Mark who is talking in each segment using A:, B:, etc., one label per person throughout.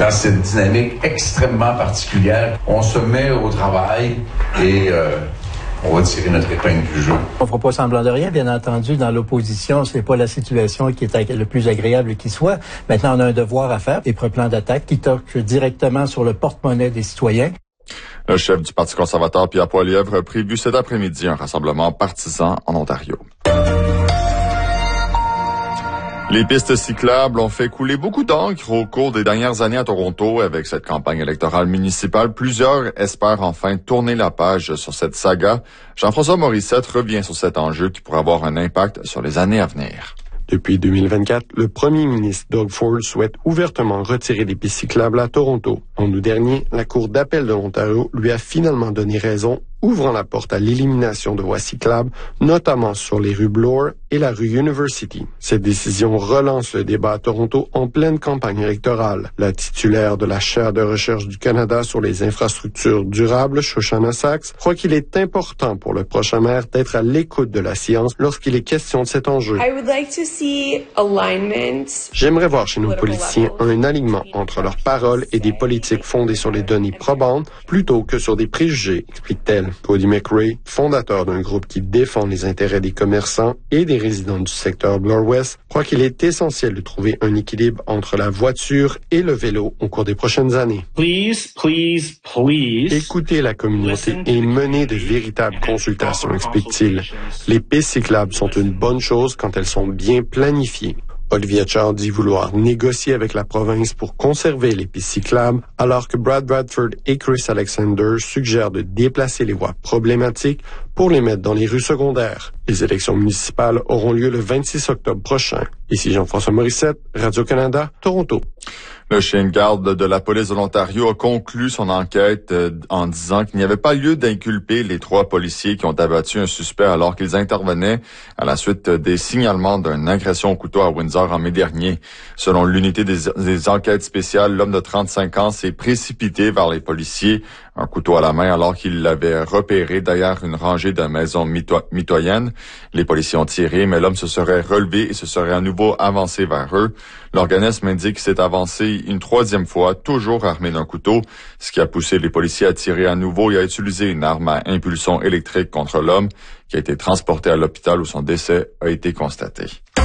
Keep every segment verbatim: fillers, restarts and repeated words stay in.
A: dans cette dynamique extrêmement particulière. On se met au travail et euh, on va tirer notre épingle du jeu.
B: On ne fera pas semblant de rien, bien entendu. Dans l'opposition, c'est pas la situation qui est le plus agréable qui soit. Maintenant, on a un devoir à faire, des plans d'attaque qui touchent directement sur le porte-monnaie des citoyens.
C: Le chef du Parti conservateur, Pierre Poilievre, a prévu cet après-midi un rassemblement partisan en Ontario. Les pistes cyclables ont fait couler beaucoup d'encre au cours des dernières années à Toronto. Avec cette campagne électorale municipale, plusieurs espèrent enfin tourner la page sur cette saga. Jean-François Morissette revient sur cet enjeu qui pourrait avoir un impact sur les années à venir.
D: Depuis deux mille vingt-quatre, le premier ministre Doug Ford souhaite ouvertement retirer les pistes cyclables à Toronto. En août dernier, la Cour d'appel de l'Ontario lui a finalement donné raison, ouvrant la porte à l'élimination de voies cyclables, notamment sur les rues Bloor et la rue University. Cette décision relance le débat à Toronto en pleine campagne électorale. La titulaire de la chaire de recherche du Canada sur les infrastructures durables, Shoshana Sachs, croit qu'il est important pour le prochain maire d'être à l'écoute de la science lorsqu'il est question de cet enjeu.
E: I would like to see alignment.
D: J'aimerais voir chez nos politiciens un alignement entre leurs paroles et des politiques fondées sur les données probantes plutôt que sur des préjugés, explique-t-elle. Cody McRae, fondateur d'un groupe qui défend les intérêts des commerçants et des résidents du secteur Bloor-West, croit qu'il est essentiel de trouver un équilibre entre la voiture et le vélo au cours des prochaines années.
F: Please, please, please.
D: Écoutez la communauté et menez de véritables consultations, explique-t-il. Les pistes cyclables sont une bonne chose quand elles sont bien planifiées. Olivia Chow dit vouloir négocier avec la province pour conserver les pistes cyclables, alors que Brad Bradford et Chris Alexander suggèrent de déplacer les voies problématiques pour les mettre dans les rues secondaires. Les élections municipales auront lieu le vingt-six octobre prochain. Ici Jean-François Morissette, Radio-Canada, Toronto.
C: Le chien de garde de la police de l'Ontario a conclu son enquête en disant qu'il n'y avait pas lieu d'inculper les trois policiers qui ont abattu un suspect alors qu'ils intervenaient à la suite des signalements d'une agression au couteau à Windsor en mai dernier. Selon l'unité des, des enquêtes spéciales, l'homme de trente-cinq ans s'est précipité vers les policiers, un couteau à la main alors qu'il l'avait repéré derrière une rangée de maisons mito- mitoyennes. Les policiers ont tiré, mais l'homme se serait relevé et se serait à nouveau avancé vers eux. L'organisme indique qu'il s'est avancé une troisième fois, toujours armé d'un couteau, ce qui a poussé les policiers à tirer à nouveau et à utiliser une arme à impulsion électrique contre l'homme, qui a été transporté à l'hôpital où son décès a été constaté.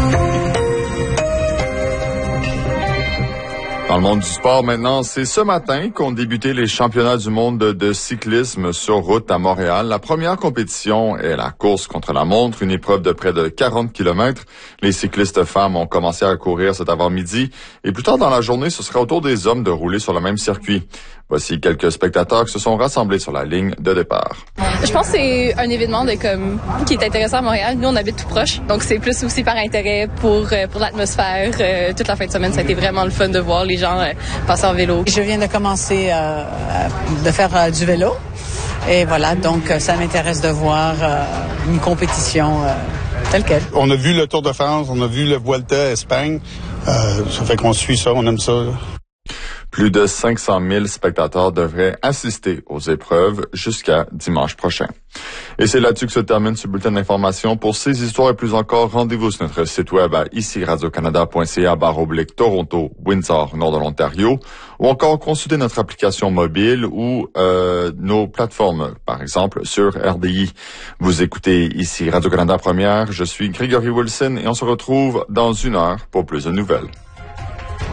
C: Dans le monde du sport maintenant, c'est ce matin qu'ont débuté les championnats du monde de cyclisme sur route à Montréal. La première compétition est la course contre la montre, une épreuve de près de quarante kilomètres. Les cyclistes femmes ont commencé à courir cet avant-midi et plus tard dans la journée, ce sera au tour des hommes de rouler sur le même circuit. Voici quelques spectateurs qui se sont rassemblés sur la ligne de départ.
G: Je pense que c'est un événement de comme qui est intéressant à Montréal. Nous, on habite tout proche, donc c'est plus aussi par intérêt pour pour l'atmosphère. Euh, toute la fin de semaine, ça a été vraiment le fun de voir les gens euh, passer en vélo.
H: Je viens de commencer euh, de faire euh, du vélo et voilà, donc ça m'intéresse de voir euh, une compétition euh, telle quelle.
I: On a vu le Tour de France, on a vu le Vuelta Espagne, euh, ça fait qu'on suit ça, on aime ça. Là.
C: Plus de cinq cent mille spectateurs devraient assister aux épreuves jusqu'à dimanche prochain. Et c'est là-dessus que se termine ce bulletin d'information. Pour ces histoires et plus encore, rendez-vous sur notre site web à ici radio canada point c a barre oblique Toronto, Windsor, nord de l'Ontario, ou encore consulter notre application mobile ou euh, nos plateformes, par exemple sur R D I. Vous écoutez ici Radio-Canada Première, je suis Grégory Wilson et on se retrouve dans une heure pour plus de nouvelles.